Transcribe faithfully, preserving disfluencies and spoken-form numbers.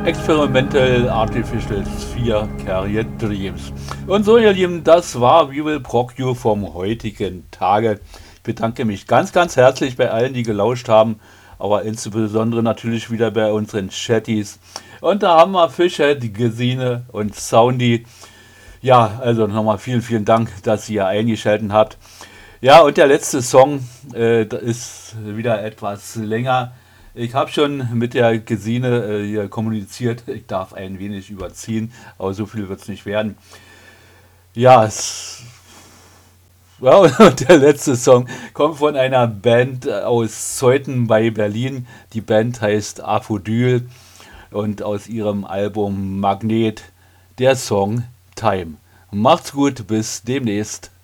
Experimental Artificial Sphere Carrier Dreams. Und so, ihr Lieben, das war We Will Proc You vom heutigen Tage. Ich bedanke mich ganz, ganz herzlich bei allen, die gelauscht haben, aber insbesondere natürlich wieder bei unseren Chatties. Und da haben wir Fischhead, Gesine und Soundy. Ja, also nochmal vielen, vielen Dank, dass ihr eingeschaltet habt. Ja, und der letzte Song äh, da ist wieder etwas länger. Ich habe schon mit der Gesine äh, hier kommuniziert. Ich darf ein wenig überziehen, aber so viel wird es nicht werden. Ja, es, ja, und der letzte Song kommt von einer Band aus Zeuthen bei Berlin. Die Band heißt Aphodyl und aus ihrem Album Magnet der Song Time. Macht's gut, bis demnächst.